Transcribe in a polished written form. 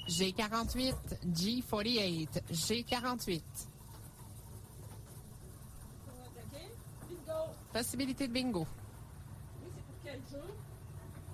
G48, G48, G48. Pour attaquer. Bingo. Possibilité de bingo. Oui, c'est pour quel jeu?